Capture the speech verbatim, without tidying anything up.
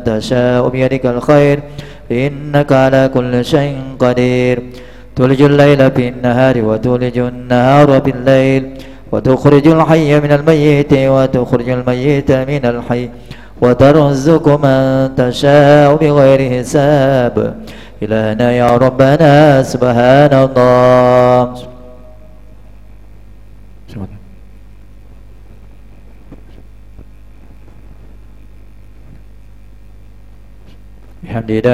تشاء بيدك الخير إنك على كل شيء قدير تولج الليل في النهار وتولج النهار في الليل وتخرج الحي من الميت وتخرج الميت من الحي وترزق من تشاء بغير حساب إلهنا يا ربنا سبحان الله. بحمد